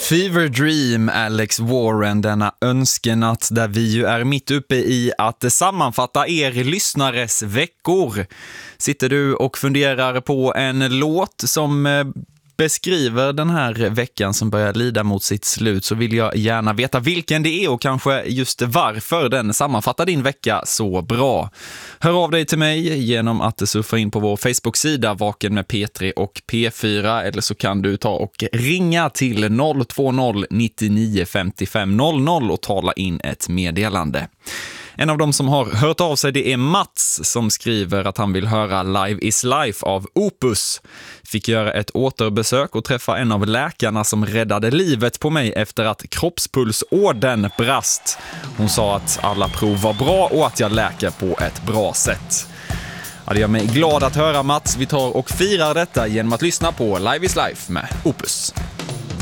Fever Dream, Alex Warren, denna önskenatt där vi ju är mitt uppe i att sammanfatta er lyssnares veckor. Sitter du och funderar på en låt som beskriver den här veckan som börjar lida mot sitt slut, så vill jag gärna veta vilken det är och kanske just varför den sammanfattar din vecka så bra. Hör av dig till mig genom att surfa in på vår Facebook-sida Vaken med P3 och P4, eller så kan du ta och ringa till 020 99 55 00 och tala in ett meddelande. En av dem som har hört av sig, det är Mats, som skriver att han vill höra Live is Life av Opus. Fick göra ett återbesök och träffa en av läkarna som räddade livet på mig efter att kroppspulsådern brast. Hon sa att alla prov var bra och att jag läker på ett bra sätt. Ja, det gör mig glad att höra, Mats. Vi tar och firar detta genom att lyssna på Live is Life med Opus.